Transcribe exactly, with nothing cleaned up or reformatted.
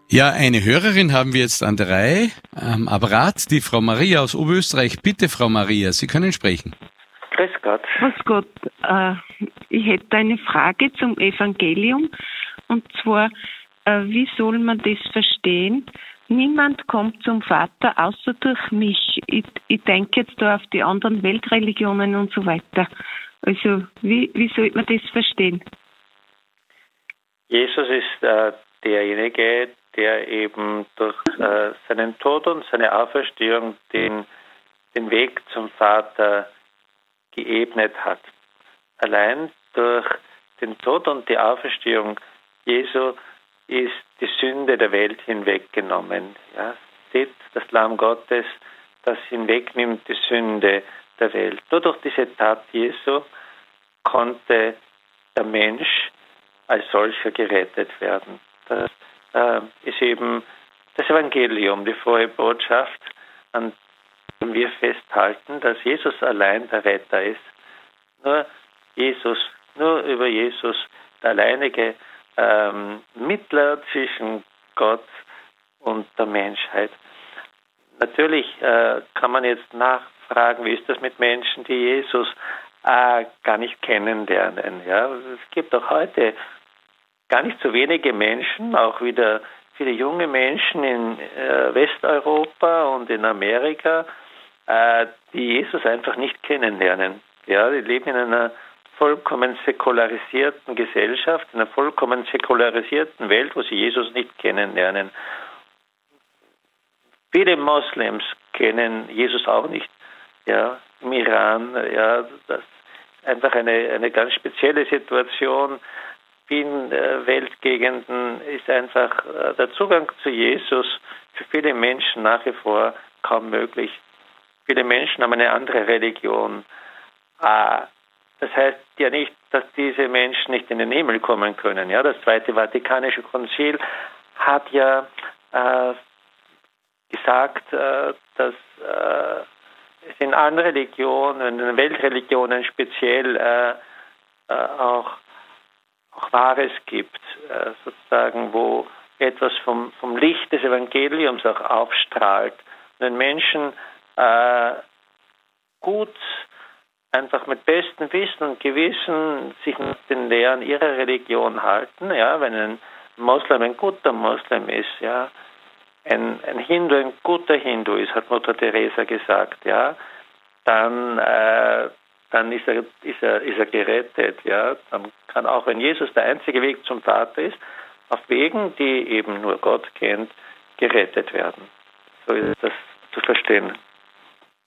Ja, eine Hörerin haben wir jetzt an der Reihe am Apparat, die Frau Maria aus Oberösterreich. Bitte, Frau Maria, Sie können sprechen. Grüß Gott. Grüß Gott. Äh, ich hätte eine Frage zum Evangelium. Und zwar, äh, wie soll man das verstehen? Niemand kommt zum Vater außer durch mich. Ich, ich denke jetzt da auf die anderen Weltreligionen und so weiter. Also, wie, wie soll man das verstehen? Jesus ist äh, derjenige, der eben durch äh, seinen Tod und seine Auferstehung den, den Weg zum Vater geebnet hat. Allein durch den Tod und die Auferstehung Jesu ist die Sünde der Welt hinweggenommen. Ja, seht das Lamm Gottes, das hinwegnimmt die Sünde der Welt. Nur durch diese Tat Jesu konnte der Mensch als solcher gerettet werden. Das äh, ist eben das Evangelium, die frohe Botschaft, an dem wir festhalten, dass Jesus allein der Retter ist. Nur Jesus, nur über Jesus, der alleinige ähm, Mittler zwischen Gott und der Menschheit. Natürlich äh, kann man jetzt nachfragen, wie ist das mit Menschen, die Jesus äh, gar nicht kennenlernen. Ja? Es gibt auch heute gar nicht so wenige Menschen, auch wieder viele junge Menschen in äh, Westeuropa und in Amerika, äh, die Jesus einfach nicht kennenlernen. Ja, die leben in einer vollkommen säkularisierten Gesellschaft, in einer vollkommen säkularisierten Welt, wo sie Jesus nicht kennenlernen. Viele Moslems kennen Jesus auch nicht. Ja, im Iran, ja, das ist einfach eine, eine ganz spezielle Situation. In äh, Weltgegenden ist einfach äh, der Zugang zu Jesus für viele Menschen nach wie vor kaum möglich. Viele Menschen haben eine andere Religion. Äh, das heißt ja nicht, dass diese Menschen nicht in den Himmel kommen können. Ja, das Zweite Vatikanische Konzil hat ja äh, gesagt, äh, dass äh, es in allen Religionen, in den Weltreligionen speziell äh, äh, auch auch Wahres gibt, äh, sozusagen, wo etwas vom, vom Licht des Evangeliums auch aufstrahlt. Wenn Menschen äh, gut, einfach mit bestem Wissen und Gewissen sich nach den Lehren ihrer Religion halten, ja, wenn ein Moslem ein guter Moslem ist, ja, ein, ein Hindu ein guter Hindu ist, hat Mutter Teresa gesagt, ja, dann äh, dann ist er, ist er, ist er gerettet. Ja? Dann kann auch, wenn Jesus der einzige Weg zum Vater ist, auf Wegen, die eben nur Gott kennt, gerettet werden. So ist das zu verstehen.